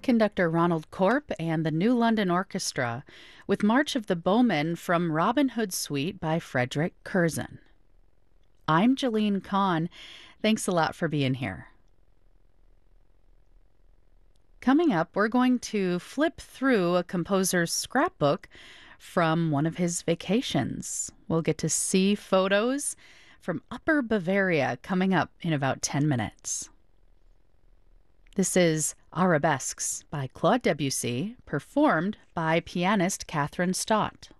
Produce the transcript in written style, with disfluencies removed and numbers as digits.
conductor Ronald Korp and the New London Orchestra with March of the Bowmen from Robin Hood Suite by Frederick Curzon. I'm Jeline Kahn. Thanks a lot for being here. Coming up, we're going to flip through a composer's scrapbook from one of his vacations. We'll get to see photos from Upper Bavaria coming up in about 10 minutes. This is Arabesques by Claude Debussy, performed by pianist Catherine Stott.